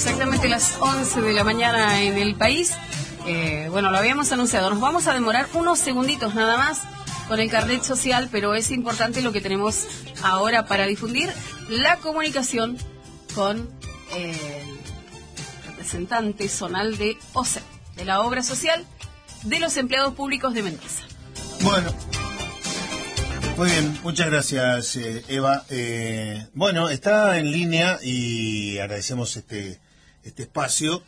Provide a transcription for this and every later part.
Exactamente las 11 de la mañana en el país. Bueno, lo habíamos anunciado. Nos vamos a demorar unos segunditos nada más con el carnet social, pero es importante lo que tenemos ahora para difundir la comunicación con el representante zonal de OSEP, de la Obra Social de los Empleados Públicos de Mendoza. Bueno, muy bien, muchas gracias, Eva. Bueno, está en línea y agradecemos este espacio.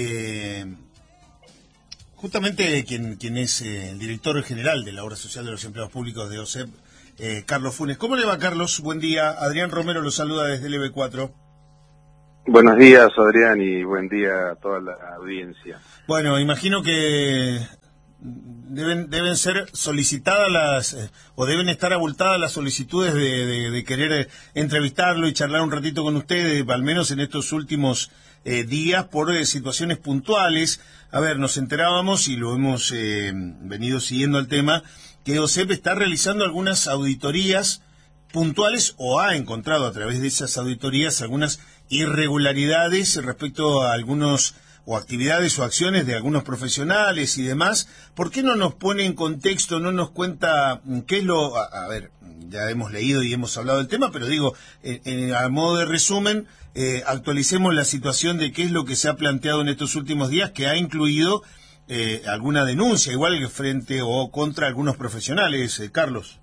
Justamente quien es el director general de la Obra Social de los Empleados Públicos de OSEP, Carlos Funes. ¿Cómo le va, Carlos? Buen día. Adrián Romero lo saluda desde el EB4. Buenos días, Adrián, y buen día a toda la audiencia. Bueno, imagino que deben ser solicitadas o deben estar abultadas las solicitudes de querer entrevistarlo y charlar un ratito con ustedes, al menos en estos últimos días, por situaciones puntuales. A ver, nos enterábamos y lo hemos venido siguiendo el tema, que OSEP está realizando algunas auditorías puntuales o ha encontrado a través de esas auditorías algunas irregularidades respecto a algunos o actividades o acciones de algunos profesionales y demás. ¿Por qué no nos pone en contexto, no nos cuenta qué es lo... A ver, ya hemos leído y hemos hablado del tema, pero digo, a modo de resumen, actualicemos la situación de qué es lo que se ha planteado en estos últimos días, que ha incluido alguna denuncia, igual que frente o contra algunos profesionales, Carlos.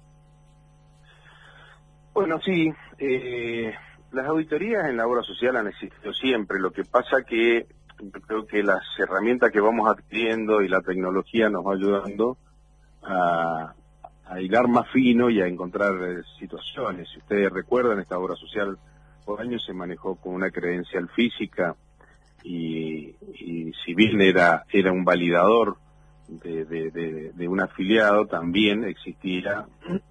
Bueno, sí, las auditorías en la obra social han existido siempre. Lo que pasa que yo creo que las herramientas que vamos adquiriendo y la tecnología nos va ayudando a hilar más fino y a encontrar situaciones. Si ustedes recuerdan, esta obra social por años se manejó con una credencial física y si bien era un validador de un afiliado, también existía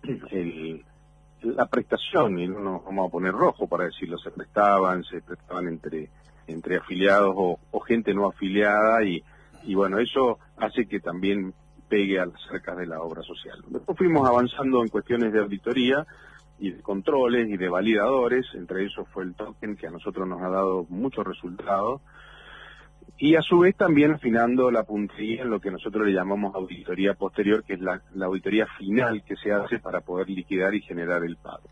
la prestación, y no nos vamos a poner rojo para decirlo, se prestaban entre afiliados o gente no afiliada y bueno, eso hace que también pegue a las cercas de la obra social. Después fuimos avanzando en cuestiones de auditoría y de controles y de validadores, entre esos fue el token, que a nosotros nos ha dado muchos resultados, y a su vez también afinando la puntería en lo que nosotros le llamamos auditoría posterior, que es la auditoría final que se hace para poder liquidar y generar el pago.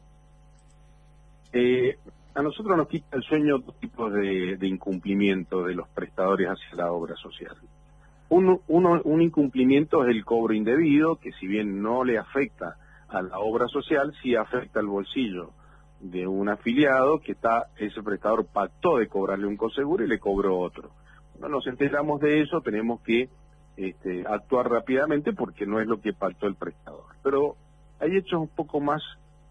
A nosotros nos quita el sueño dos tipos de incumplimiento de los prestadores hacia la obra social. Un incumplimiento es el cobro indebido, que si bien no le afecta a la obra social, sí afecta al bolsillo de un afiliado que ese prestador pactó de cobrarle un coseguro y le cobró otro. Cuando nos enteramos de eso, tenemos que actuar rápidamente porque no es lo que pactó el prestador. Pero hay hechos un poco más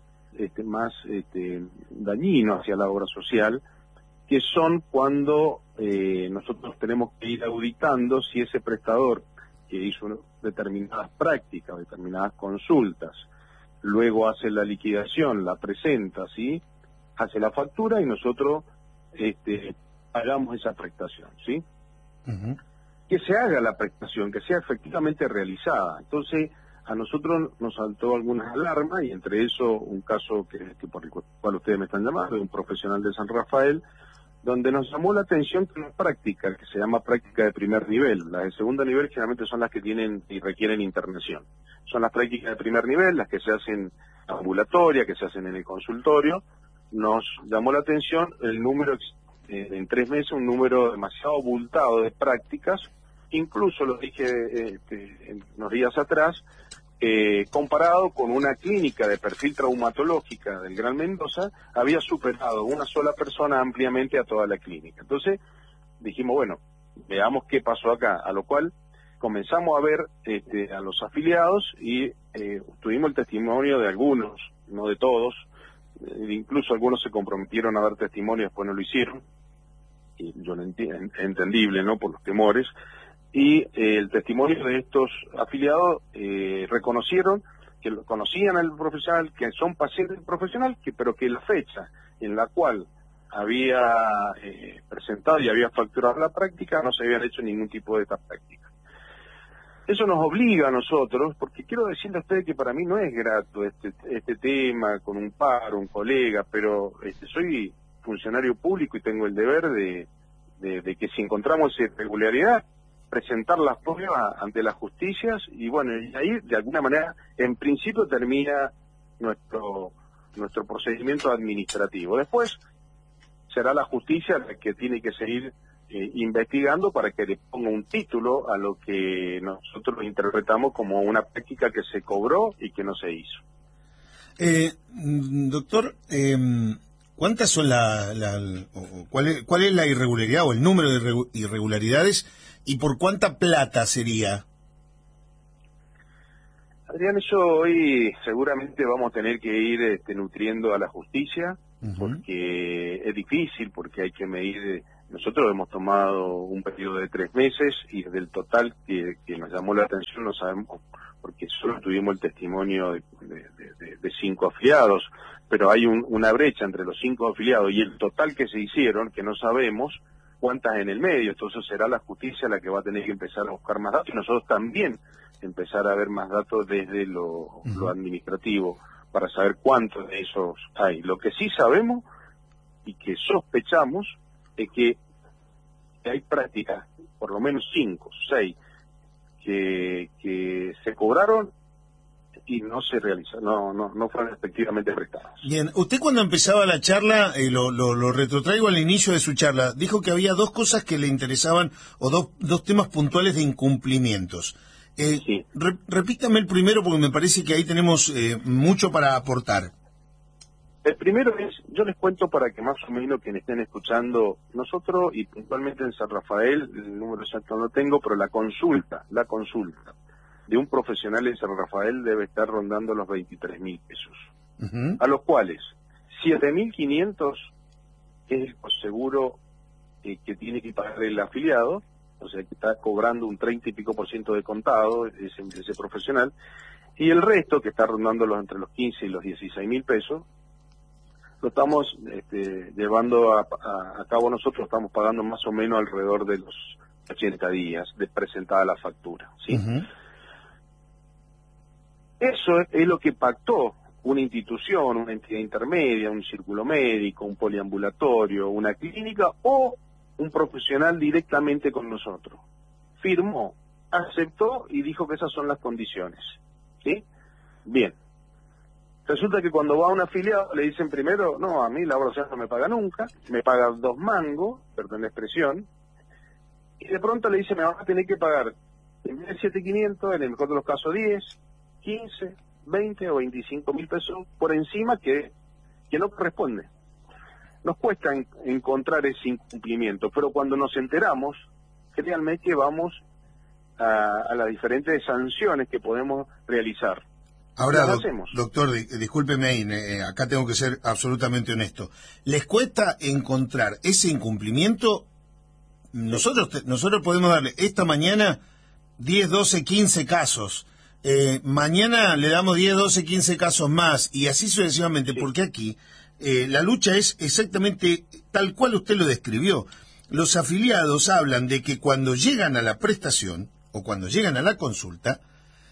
dañinos hacia la obra social, que son cuando nosotros tenemos que ir auditando si ese prestador que hizo determinadas prácticas, determinadas consultas, luego hace la liquidación, la presenta, ¿sí? Hace la factura y nosotros pagamos esa prestación, ¿sí? Uh-huh. Que se haga la prestación, que sea efectivamente realizada. Entonces, a nosotros nos saltó algunas alarmas, y entre eso un caso que por el cual ustedes me están llamando, de un profesional de San Rafael, donde nos llamó la atención que una práctica que se llama práctica de primer nivel. Las de segundo nivel generalmente son las que tienen y requieren internación. Son las prácticas de primer nivel, las que se hacen ambulatoria, que se hacen en el consultorio. Nos llamó la atención el número, en 3 meses, un número demasiado abultado de prácticas. Incluso lo dije unos días atrás, comparado con una clínica de perfil traumatológica del Gran Mendoza, había superado una sola persona ampliamente a toda la clínica. Entonces dijimos, bueno, veamos qué pasó acá, a lo cual comenzamos a ver a los afiliados y tuvimos el testimonio de algunos, no de todos, incluso algunos se comprometieron a dar testimonio y después no lo hicieron, y yo lo entendible, ¿no?, por los temores. Y el testimonio de estos afiliados reconocieron que conocían al profesional, que son pacientes del profesional, pero que la fecha en la cual había presentado y había facturado la práctica no se habían hecho ningún tipo de esta práctica. Eso nos obliga a nosotros, porque quiero decirle a ustedes que para mí no es grato este tema con un par, un colega, pero soy funcionario público y tengo el deber de de que si encontramos irregularidad, presentar las pruebas ante las justicias y bueno, y ahí de alguna manera, en principio termina nuestro procedimiento administrativo. Después será la justicia la que tiene que seguir investigando para que le ponga un título a lo que nosotros interpretamos como una práctica que se cobró y que no se hizo. Doctor, ¿cuántas son cuál es la irregularidad o el número de irregularidades y por cuánta plata sería? Adrián, eso hoy seguramente vamos a tener que ir nutriendo a la justicia, porque es difícil, porque hay que medir. Nosotros hemos tomado un periodo de 3 meses y del total que nos llamó la atención no sabemos, porque solo tuvimos el testimonio de 5 afiliados, pero hay una brecha entre los 5 afiliados y el total que se hicieron, que no sabemos cuántas en el medio. Entonces será la justicia la que va a tener que empezar a buscar más datos y nosotros también empezar a ver más datos desde lo administrativo para saber cuántos de esos hay. Lo que sí sabemos y que sospechamos es que hay prácticas, por lo menos 5, 6, que se cobraron y no se realizaron, no fueron efectivamente prestadas. Bien, usted cuando empezaba la charla, lo retrotraigo al inicio de su charla, dijo que había 2 cosas que le interesaban, o dos temas puntuales de incumplimientos. Sí. Repítame el primero porque me parece que ahí tenemos mucho para aportar. El primero es, yo les cuento para que más o menos quienes estén escuchando, nosotros y puntualmente en San Rafael, el número exacto no lo tengo, pero la consulta de un profesional en San Rafael debe estar rondando los 23.000 pesos, a los cuales 7.500 es el seguro que tiene que pagar el afiliado, o sea que está cobrando un 30 y pico % de contado ese profesional, y el resto, que está rondando entre los 15 y los 16.000 pesos, lo estamos llevando a cabo nosotros, estamos pagando más o menos alrededor de los 80 días de presentada la factura, ¿sí? Eso es lo que pactó una institución, una entidad intermedia, un círculo médico, un poliambulatorio, una clínica o un profesional directamente con nosotros. Firmó, aceptó y dijo que esas son las condiciones, ¿sí? Bien. Resulta que cuando va a un afiliado le dicen primero, no, a mí la obra social no me paga nunca, me paga 2 mangos, perdón la expresión, y de pronto le dice, me vas a tener que pagar en vez de 7.500, en el mejor de los casos 10, 15, 20 o 25.000 pesos por encima que no corresponde. Nos cuesta encontrar ese incumplimiento, pero cuando nos enteramos, créanme que vamos a las diferentes sanciones que podemos realizar. Ahora, doctor, discúlpeme ahí, acá tengo que ser absolutamente honesto. ¿Les cuesta encontrar ese incumplimiento? Nosotros podemos darle esta mañana 10, 12, 15 casos. Mañana le damos 10, 12, 15 casos más y así sucesivamente, porque aquí la lucha es exactamente tal cual usted lo describió. Los afiliados hablan de que cuando llegan a la prestación o cuando llegan a la consulta,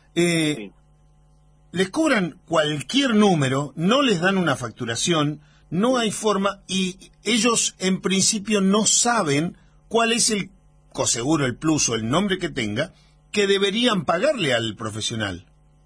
les cobran cualquier número, no les dan una facturación, no hay forma y ellos en principio no saben cuál es el coseguro, el plus o el nombre que tenga que deberían pagarle al profesional.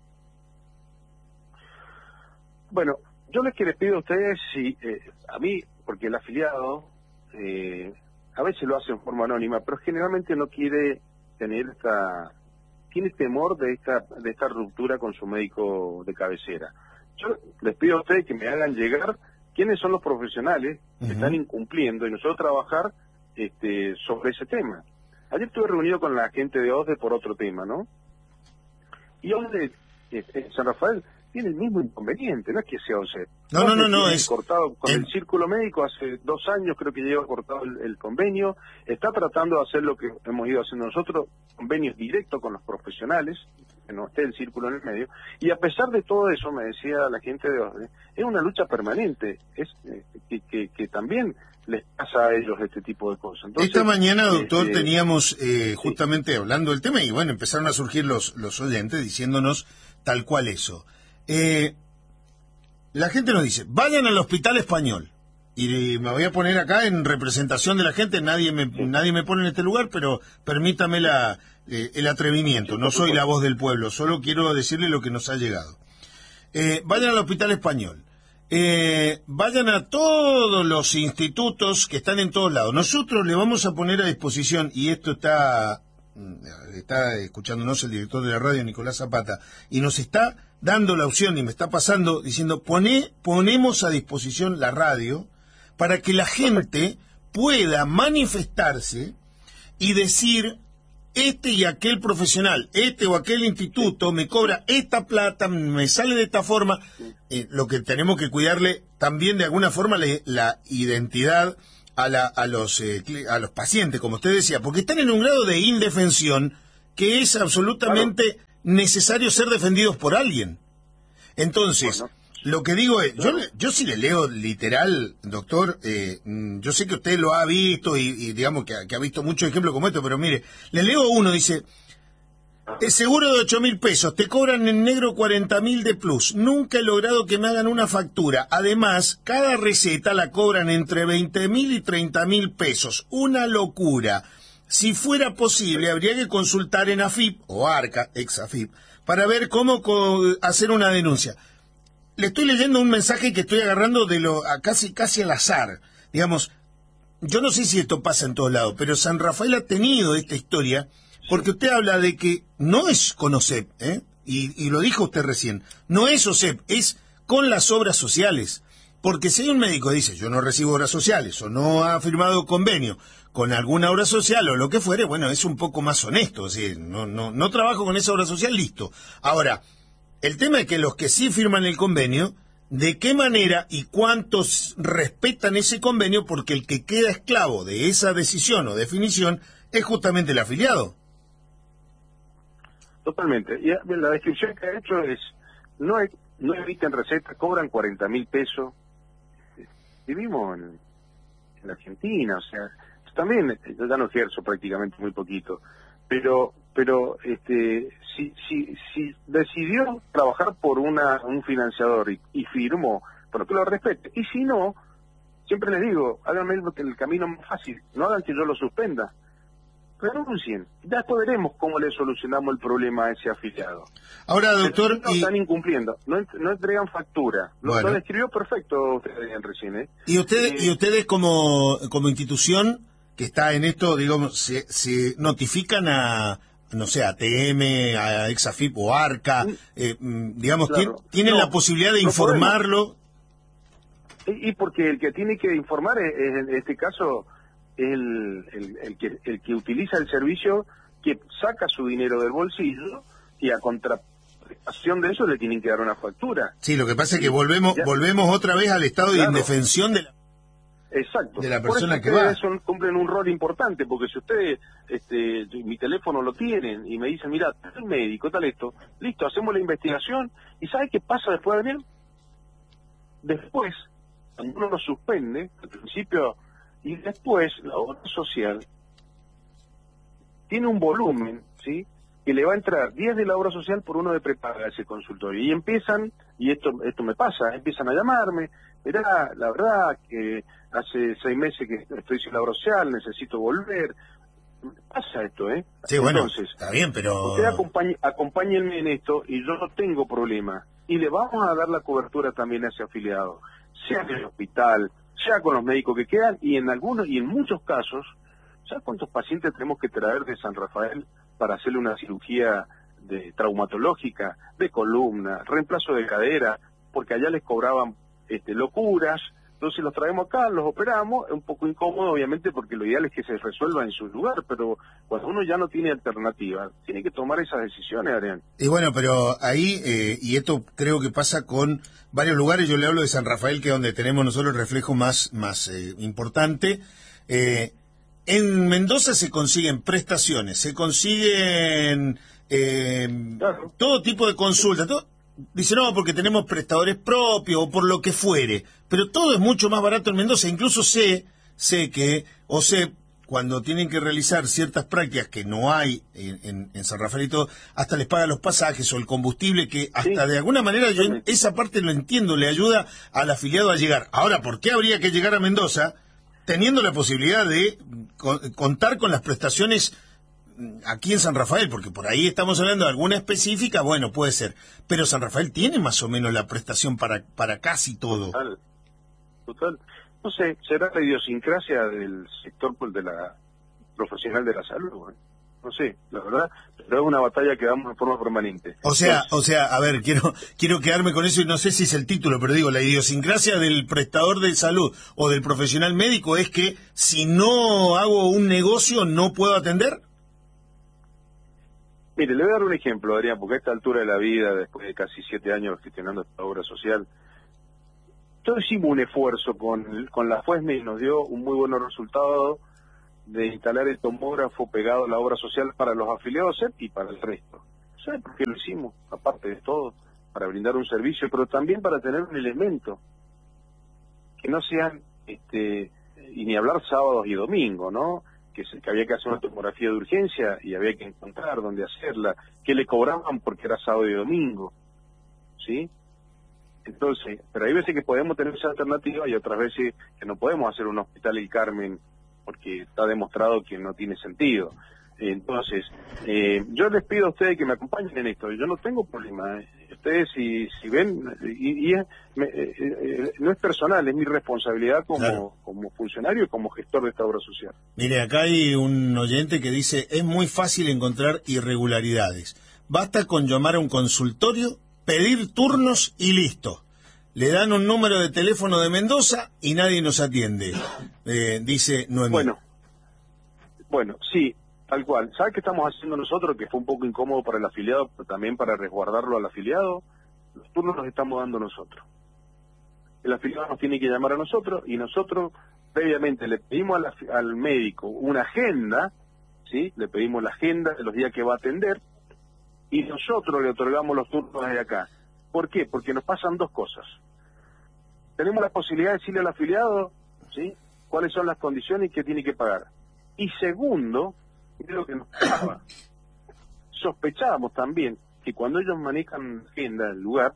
Bueno, yo les pido a ustedes, si a mí, porque el afiliado a veces lo hace en forma anónima, pero generalmente no quiere tener tiene temor de esta ruptura con su médico de cabecera. Yo les pido a ustedes que me hagan llegar quiénes son los profesionales que están incumpliendo y nosotros trabajar sobre ese tema. Ayer estuve reunido con la gente de OSDE por otro tema, ¿no? Y OSDE, San Rafael, tiene el mismo inconveniente, no es que sea OSDE. No, es cortado con el círculo médico hace 2 años, creo que lleva cortado el convenio, está tratando de hacer lo que hemos ido haciendo nosotros, convenios directos con los profesionales, que no esté el círculo en el medio, y a pesar de todo eso, me decía la gente de OSDE, es una lucha permanente, es que también les pasa a ellos este tipo de cosas. Entonces, esta mañana, doctor, teníamos justamente hablando del tema y bueno, empezaron a surgir los oyentes diciéndonos tal cual eso. La gente nos dice, vayan al Hospital Español, Y me voy a poner acá en representación de la gente, nadie me pone en este lugar, pero permítame el atrevimiento. No soy la voz del pueblo, solo quiero decirle lo que nos ha llegado. Vayan al Hospital Español. Vayan a todos los institutos que están en todos lados. Nosotros le vamos a poner a disposición, y esto está escuchándonos el director de la radio, Nicolás Zapata, y nos está dando la opción, y me está pasando, diciendo, ponemos a disposición la radio para que la gente pueda manifestarse y decir, este y aquel profesional, este o aquel instituto me cobra esta plata, me sale de esta forma. Lo que tenemos que cuidarle también de alguna forma la identidad a los pacientes, como usted decía, porque están en un grado de indefensión que es absolutamente necesario ser defendidos por alguien. Entonces, lo que digo es, yo sí le leo literal, doctor, yo sé que usted lo ha visto y digamos que ha visto muchos ejemplos como esto, pero mire, le leo uno, dice, seguro de 8.000 pesos, te cobran en negro 40.000 de plus, nunca he logrado que me hagan una factura, además, cada receta la cobran entre 20.000 y 30.000 pesos, una locura. Si fuera posible, habría que consultar en AFIP, o ARCA, ex AFIP, para ver cómo hacer una denuncia. Le estoy leyendo un mensaje que estoy agarrando casi al azar. Digamos, yo no sé si esto pasa en todos lados, pero San Rafael ha tenido esta historia porque usted habla de que no es con OSEP, y lo dijo usted recién, no es OSEP, es con las obras sociales. Porque si hay un médico que dice, yo no recibo obras sociales, o no ha firmado convenio con alguna obra social o lo que fuere, bueno, es un poco más honesto. Es decir, no trabajo con esa obra social, listo. Ahora, el tema es que los que sí firman el convenio, ¿de qué manera y cuántos respetan ese convenio? Porque el que queda esclavo de esa decisión o definición es justamente el afiliado. Totalmente. Y la descripción que ha hecho es, no emiten recetas, cobran 40.000 pesos. Vivimos en Argentina, o sea, también yo ya no ejerzo prácticamente muy poquito, pero si decidió trabajar por un financiador y firmó, pero que lo respete, y si no, siempre les digo, háganme el camino más fácil, no hagan que yo lo suspenda, renuncien, ya después veremos cómo le solucionamos el problema a ese afiliado. Ahora, doctor, no están incumpliendo, no entregan factura, lo describió perfecto usted recién, ¿eh? Y ustedes como institución que está en esto, digamos, se notifican a, no sé, a ATM, a Exafip o ARCA, digamos, claro, tienen la posibilidad de informarlo. Y porque el que tiene que informar es en este caso el que utiliza el servicio, que saca su dinero del bolsillo y a contraprestación de eso le tienen que dar una factura. Sí, lo que pasa es que volvemos otra vez al estado de indefensión de la persona que va. Cumplen un rol importante, porque si ustedes, mi teléfono lo tienen y me dicen, mira, el médico, tal esto, listo, hacemos la investigación, y ¿sabe qué pasa después de bien? Después, cuando uno lo suspende, al principio, y después la obra social tiene un volumen, ¿sí?, que le va a entrar 10 de la obra social por uno de prepaga a ese consultorio. Y empiezan, y esto me pasa, empiezan a llamarme, mirá, la verdad que hace 6 meses que estoy sin la obra social, necesito volver. Pasa esto, ¿eh? Sí, bueno, entonces, está bien, pero... Usted acompáñenme en esto y yo no tengo problema. Y le vamos a dar la cobertura también a ese afiliado, sea en el hospital, sea con los médicos que quedan, y en muchos casos, ¿sabes cuántos pacientes tenemos que traer de San Rafael para hacerle una cirugía traumatológica, de columna, reemplazo de cadera, porque allá les cobraban locuras? Entonces los traemos acá, los operamos, es un poco incómodo obviamente porque lo ideal es que se resuelva en su lugar, pero cuando uno ya no tiene alternativa, tiene que tomar esas decisiones, Adrián. Y bueno, pero ahí, y esto creo que pasa con varios lugares, yo le hablo de San Rafael, que es donde tenemos nosotros el reflejo más importante. En Mendoza se consiguen prestaciones, se consiguen claro, todo tipo de consultas, dice, no, porque tenemos prestadores propios o por lo que fuere, pero todo es mucho más barato en Mendoza. Incluso sé que OSEP cuando tienen que realizar ciertas prácticas que no hay en San Rafaelito, hasta les paga los pasajes o el combustible, que hasta de alguna manera yo esa parte lo entiendo, le ayuda al afiliado a llegar. Ahora, ¿por qué habría que llegar a Mendoza teniendo la posibilidad de contar con las prestaciones aquí en San Rafael? Porque por ahí estamos hablando de alguna específica, bueno, puede ser, pero San Rafael tiene más o menos la prestación para casi todo. Total. No sé, será la idiosincrasia del sector de la profesional de la salud, ¿eh? No sé, la verdad, pero es una batalla que damos de forma permanente. O sea, a ver, quiero quedarme con eso y no sé si es el título, pero digo, la idiosincrasia del prestador de salud o del profesional médico es que si no hago un negocio no puedo atender. Mire, le voy a dar un ejemplo, Adrián, porque a esta altura de la vida, después de casi 7 años gestionando esta obra social, todos hicimos un esfuerzo con la FUESME y nos dio un muy buen resultado de instalar el tomógrafo pegado a la obra social para los afiliados y para el resto. ¿Sabe por qué lo hicimos? Aparte de todo, para brindar un servicio, pero también para tener un elemento que no sean, y ni hablar sábados y domingos, ¿no? Que había que hacer una tomografía de urgencia y había que encontrar dónde hacerla, que le cobraban porque era sábado y domingo, ¿sí? Entonces, pero hay veces que podemos tener esa alternativa y otras veces que no podemos hacer un hospital El Carmen porque está demostrado que no tiene sentido. Entonces, yo les pido a ustedes que me acompañen en esto. Yo no tengo problema. Ustedes si ven, no es personal, es mi responsabilidad como funcionario y como gestor de esta obra social. Mire, acá hay un oyente que dice, es muy fácil encontrar irregularidades. Basta con llamar a un consultorio, pedir turnos y listo. Le dan un número de teléfono de Mendoza y nadie nos atiende, dice Noemí. Bueno, sí, tal cual. ¿Sabe qué estamos haciendo nosotros? Que fue un poco incómodo para el afiliado, pero también para resguardarlo al afiliado. Los turnos los estamos dando nosotros. El afiliado nos tiene que llamar a nosotros y nosotros previamente le pedimos al médico una agenda, ¿sí? Le pedimos la agenda de los días que va a atender y nosotros le otorgamos los turnos desde acá. ¿Por qué? Porque nos pasan dos cosas. Tenemos la posibilidad de decirle al afiliado, ¿sí?, cuáles son las condiciones que tiene que pagar. Y segundo, es lo que nos pasaba. Sospechábamos también que cuando ellos manejan agenda del lugar,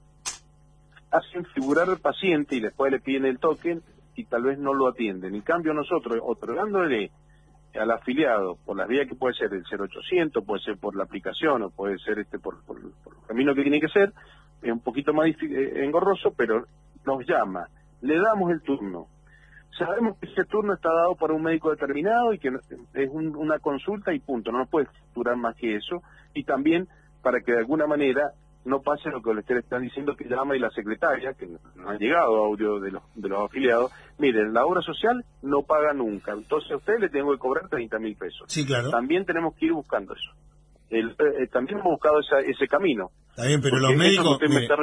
hacen figurar al paciente y después le piden el token y tal vez no lo atienden. En cambio nosotros, otorgándole al afiliado por las vías que puede ser el 0800, puede ser por la aplicación o puede ser por el camino que tiene que ser, es un poquito más engorroso, pero nos llama, le damos el turno. Sabemos que ese turno está dado para un médico determinado y que es una consulta y punto, no nos puede facturar más que eso, y también para que de alguna manera no pase lo que ustedes están diciendo, que llama y la secretaria, que no han llegado audio de los afiliados, miren, la obra social no paga nunca, entonces a usted le tengo que cobrar 30.000 pesos. Sí, claro. También tenemos que ir buscando eso. También hemos buscado ese camino. Está bien, pero los médicos...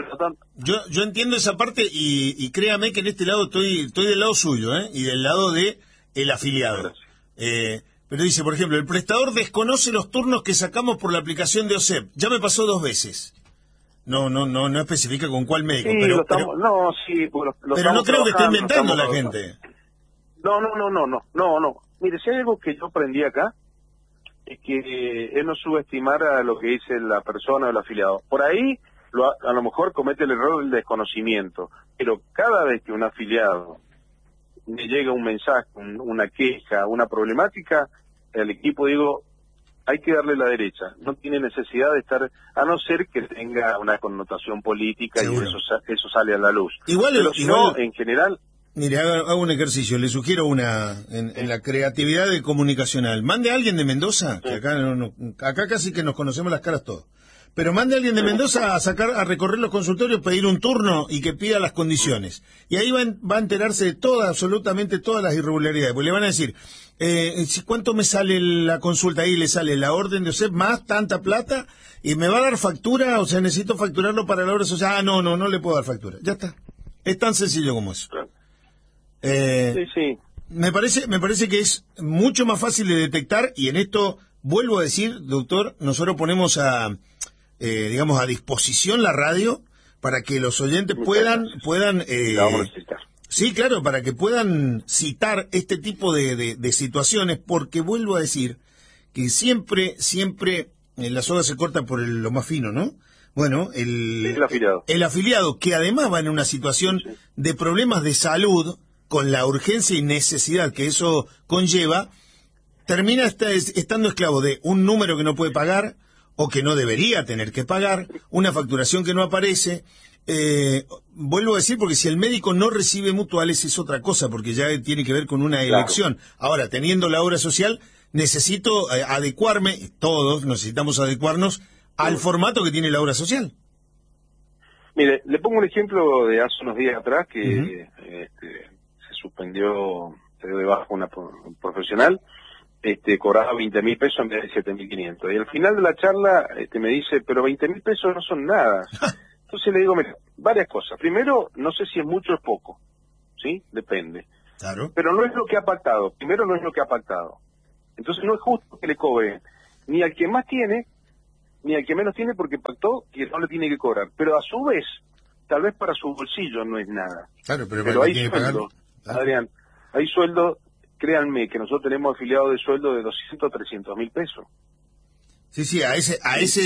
Yo entiendo esa parte y créame que en este lado estoy del lado suyo, y del lado de el afiliado. Pero dice, por ejemplo, el prestador desconoce los turnos que sacamos por la aplicación de OSEP. Ya me pasó 2 veces. No especifica con cuál médico, sí, pero no creo que esté inventando la gente. No. Mire, si hay algo que yo aprendí acá, es que es no subestimar a lo que dice la persona o el afiliado. Por ahí, a lo mejor comete el error del desconocimiento, pero cada vez que un afiliado le llega un mensaje, una queja, una problemática, el equipo, hay que darle la derecha. No tiene necesidad de estar, a no ser que tenga una connotación política. Seguro. Y eso sale a la luz. Igual, en general... Mire, hago un ejercicio, le sugiero en la creatividad comunicacional. Mande a alguien de Mendoza, que acá casi que nos conocemos las caras todos. Pero mande a alguien de Mendoza a recorrer los consultorios, pedir un turno y que pida las condiciones. Y ahí va a enterarse de absolutamente todas las irregularidades. Pues le van a decir, ¿cuánto me sale la consulta? Ahí le sale la orden de OSEP más tanta plata y me va a dar factura, o sea, necesito facturarlo para la obra social. No le puedo dar factura. Ya está. Es tan sencillo como eso. Sí. Me parece que es mucho más fácil de detectar y en esto vuelvo a decir, doctor, nosotros ponemos a disposición la radio para que los oyentes puedan Sí, claro, para que puedan citar este tipo de situaciones, porque vuelvo a decir que siempre la soga se corta por lo más fino, ¿no? Bueno, El afiliado. El afiliado, que además va en una situación de problemas de salud, con la urgencia y necesidad que eso conlleva, termina estando esclavo de un número que no puede pagar, o que no debería tener que pagar, una facturación que no aparece. Vuelvo a decir, porque si el médico no recibe mutuales es otra cosa, porque ya tiene que ver con una elección. Ahora, teniendo la obra social, necesito adecuarme, todos necesitamos adecuarnos al formato que tiene la obra social. Mire, le pongo un ejemplo de hace unos días atrás que se suspendió, se dio de baja un profesional, cobraba 20.000 pesos en vez de 7.500. Y al final de la charla me dice, pero 20.000 pesos no son nada. Entonces le digo, mira, varias cosas. Primero, no sé si es mucho o es poco, ¿sí? Depende. Claro. Pero no es lo que ha pactado. Primero, no es lo que ha pactado. Entonces no es justo que le cobre ni al que más tiene, ni al que menos tiene, porque pactó que no le tiene que cobrar. Pero a su vez, tal vez para su bolsillo no es nada. Claro, pero hay sueldo, Adrián, hay sueldo, créanme que nosotros tenemos afiliados de sueldo de 200 a 300.000 pesos. Sí, a ese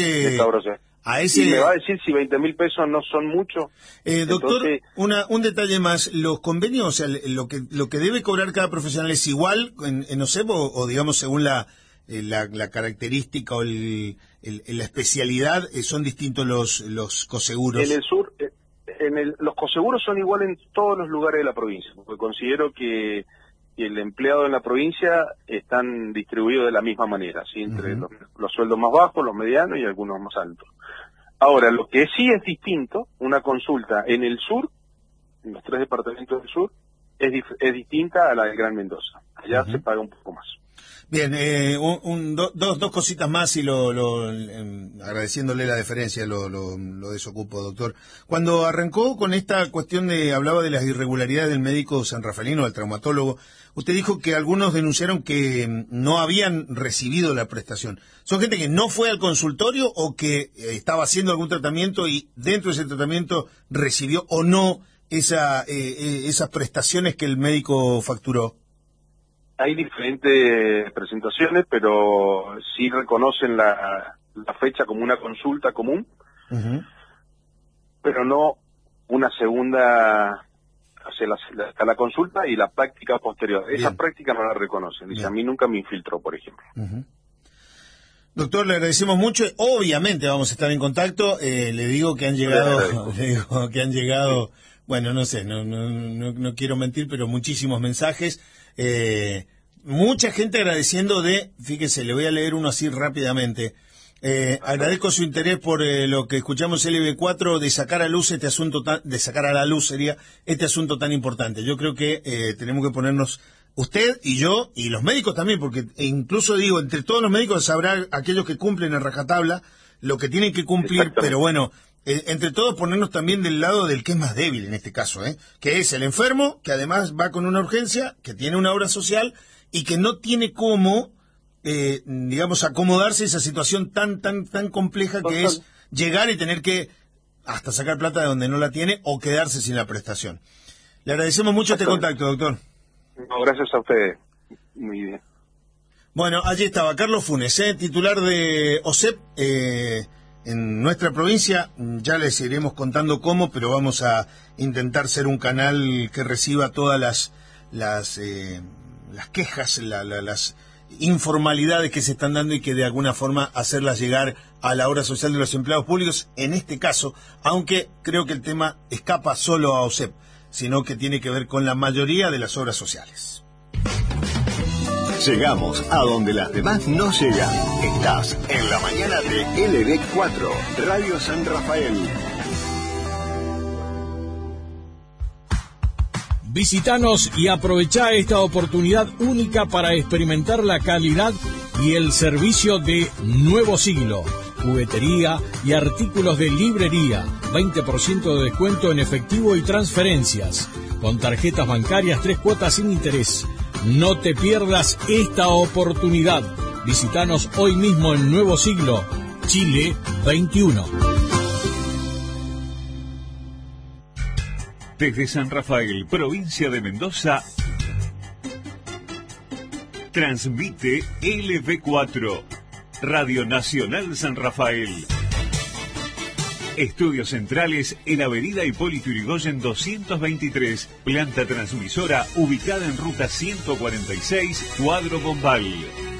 y me va a decir si 20.000 pesos no son mucho. Doctor, entonces, un detalle más, los convenios, o sea, lo que debe cobrar cada profesional es igual en OSEP o digamos según la característica o la especialidad, son distintos los coseguros. En el sur, los coseguros son igual en todos los lugares de la provincia, porque considero que el empleado en la provincia están distribuidos de la misma manera, ¿sí? Entre los sueldos más bajos, los medianos y algunos más altos. Ahora, lo que sí es distinto, una consulta en el sur, en los 3 departamentos del sur, es distinta a la del Gran Mendoza. Allá se paga un poco más. Bien, dos cositas más y agradeciéndole la deferencia lo desocupo, doctor. Cuando arrancó con esta cuestión hablaba de las irregularidades del médico sanrafaelino, del traumatólogo, usted dijo que algunos denunciaron que no habían recibido la prestación. ¿Son gente que no fue al consultorio o que estaba haciendo algún tratamiento y dentro de ese tratamiento recibió o no esas prestaciones que el médico facturó? Hay diferentes presentaciones, pero sí reconocen la fecha como una consulta común, pero no una segunda, hasta la consulta y la práctica posterior. Bien. Esa práctica no la reconocen. Dice, a mí nunca me infiltró, por ejemplo. Doctor, le agradecemos mucho. Obviamente vamos a estar en contacto. Le digo que han llegado, bueno, no sé, no quiero mentir, pero muchísimos mensajes. Mucha gente agradeciendo fíjese, le voy a leer uno así rápidamente. Agradezco su interés por lo que escuchamos LB4 de sacar a luz este asunto sería este asunto tan importante. Yo creo que tenemos que ponernos, usted y yo y los médicos también, porque incluso digo, entre todos los médicos habrá aquellos que cumplen en rajatabla lo que tienen que cumplir, pero bueno, entre todos ponernos también del lado del que es más débil en este caso, que es el enfermo, que además va con una urgencia, que tiene una obra social y que no tiene cómo, digamos, acomodarse a esa situación tan compleja que es llegar y tener que hasta sacar plata de donde no la tiene o quedarse sin la prestación. Le agradecemos mucho este contacto, doctor. No, gracias a usted. Muy bien. Bueno, allí estaba Carlos Funes, titular de OSEP en nuestra provincia. Ya les iremos contando cómo, pero vamos a intentar ser un canal que reciba todas las quejas, las informalidades que se están dando y que de alguna forma hacerlas llegar a la obra social de los empleados públicos, en este caso, aunque creo que el tema escapa solo a OSEP, sino que tiene que ver con la mayoría de las obras sociales. Llegamos a donde las demás no llegan. Estás en la mañana de LB4, Radio San Rafael. Visítanos y aprovechá esta oportunidad única para experimentar la calidad y el servicio de Nuevo Siglo. Juguetería y artículos de librería. 20% de descuento en efectivo y transferencias. Con tarjetas bancarias 3 cuotas sin interés. No te pierdas esta oportunidad. Visítanos hoy mismo en Nuevo Siglo, Chile 21. Desde San Rafael, provincia de Mendoza, transmite LB4, Radio Nacional San Rafael. Estudios centrales en Avenida Hipólito Yrigoyen 223, planta transmisora ubicada en ruta 146, Cuadro Bombal.